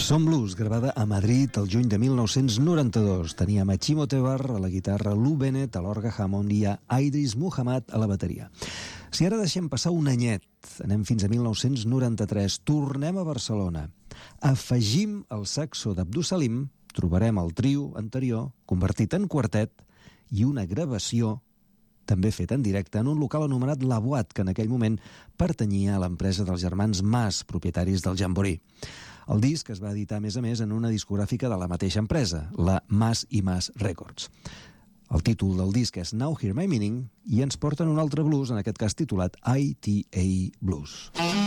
Som Blues, gravada a Madrid el juny de 1992. Teníem a Chimo Tebar a la guitarra, Lou Bennett a l'orgue Hammond i a Idris Muhammad a la bateria. Si ara deixem passar un anyet, anem fins a 1993, tornem a Barcelona. Afegim el saxo d'Abdus Salim, trobarem el trio anterior, convertit en quartet, i una gravació també fet en directe en un local anomenat La Boîte, que en aquell moment pertanyia a l'empresa dels germans Mas, propietaris del Jamboree. El disc es va editar, a més, en una discogràfica de la mateixa empresa, la Mas i Mas Records. El títol del disc és Now Hear My Meaning i ens porten un altre blues, en aquest cas titulat ITA Blues.